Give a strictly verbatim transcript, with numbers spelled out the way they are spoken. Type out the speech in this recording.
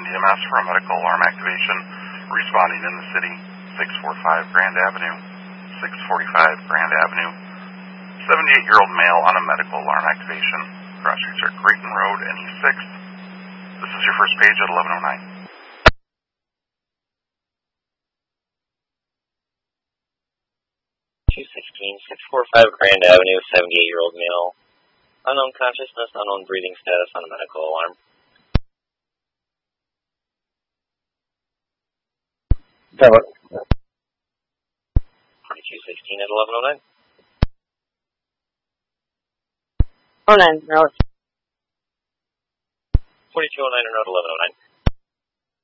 M S for a medical alarm activation. Responding in the city, six forty-five Grand Avenue. six forty-five Grand Avenue. seventy-eight-year-old male on a medical alarm activation. Cross streets are Creighton Road and East sixth. This is your first page at eleven oh nine. two sixteen, six forty-five Grand Avenue, seventy-eight-year-old male. Unknown consciousness, unknown breathing status on a medical alarm. forty-two sixteen at eleven oh nine. oh nine, no. forty-two oh nine or note eleven oh nine.